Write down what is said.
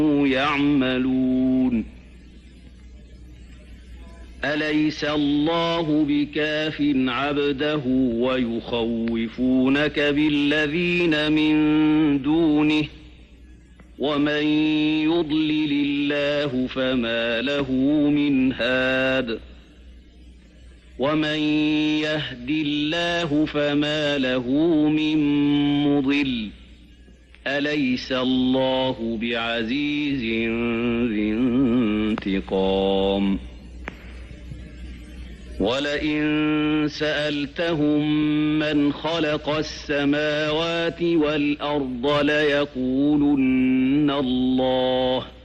يعملون أليس الله بكاف عبده ويخوفونك بالذين من دونه ومن يضلل الله فما له من هاد ومن يهد الله فما له من مضل أليس الله بعزيز ذي انتقام ولئن سألتهم من خلق السماوات والأرض ليقولن الله